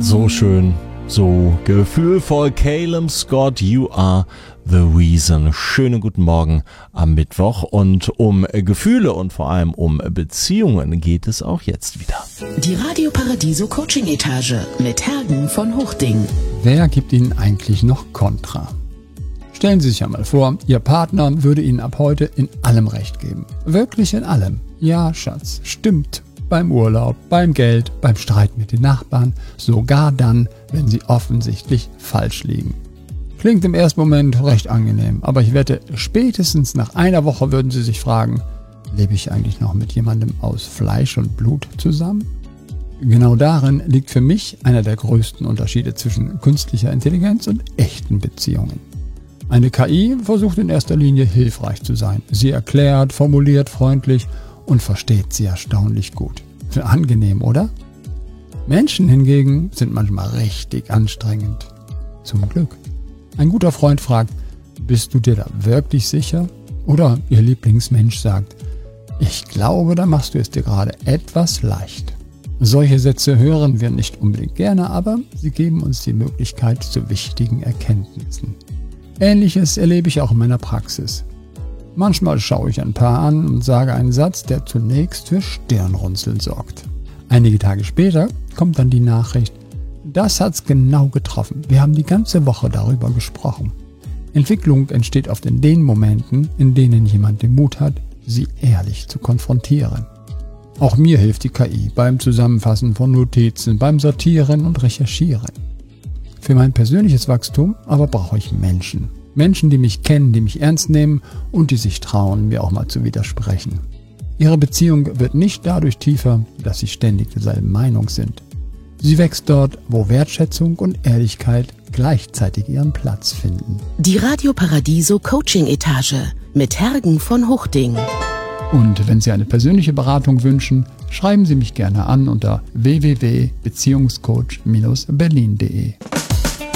So schön, so gefühlvoll. Calum Scott, You Are the Reason. Schönen guten Morgen am Mittwoch. Und um Gefühle und vor allem um Beziehungen geht es auch jetzt wieder. Die Radio Paradiso Coaching Etage mit Hergen von Hochding. Wer gibt Ihnen eigentlich noch Kontra? Stellen Sie sich einmal vor, Ihr Partner würde Ihnen ab heute in allem Recht geben. Wirklich in allem. Ja, Schatz, stimmt. Beim Urlaub, beim Geld, beim Streit mit den Nachbarn, sogar dann, wenn Sie offensichtlich falsch liegen. Klingt im ersten Moment recht angenehm, aber ich wette, spätestens nach einer Woche würden Sie sich fragen, lebe ich eigentlich noch mit jemandem aus Fleisch und Blut zusammen? Genau darin liegt für mich einer der größten Unterschiede zwischen künstlicher Intelligenz und echten Beziehungen. Eine KI versucht in erster Linie hilfreich zu sein. Sie erklärt, formuliert freundlich und versteht sie erstaunlich gut. Angenehm, oder? Menschen hingegen sind manchmal richtig anstrengend. Zum Glück. Ein guter Freund fragt, bist du dir da wirklich sicher? Oder Ihr Lieblingsmensch sagt, ich glaube, da machst du es dir gerade etwas leicht. Solche Sätze hören wir nicht unbedingt gerne, aber sie geben uns die Möglichkeit zu wichtigen Erkenntnissen. Ähnliches erlebe ich auch in meiner Praxis. Manchmal schaue ich ein Paar an und sage einen Satz, der zunächst für Stirnrunzeln sorgt. Einige Tage später kommt dann die Nachricht, das hat's genau getroffen. Wir haben die ganze Woche darüber gesprochen. Entwicklung entsteht oft in den Momenten, in denen jemand den Mut hat, sie ehrlich zu konfrontieren. Auch mir hilft die KI beim Zusammenfassen von Notizen, beim Sortieren und Recherchieren. Für mein persönliches Wachstum aber brauche ich Menschen. Menschen, die mich kennen, die mich ernst nehmen und die sich trauen, mir auch mal zu widersprechen. Ihre Beziehung wird nicht dadurch tiefer, dass sie ständig derselben Meinung sind. Sie wächst dort, wo Wertschätzung und Ehrlichkeit gleichzeitig ihren Platz finden. Die Radio Paradiso Coaching Etage mit Hergen von Hochding. Und wenn Sie eine persönliche Beratung wünschen, schreiben Sie mich gerne an unter www.beziehungscoach-berlin.de.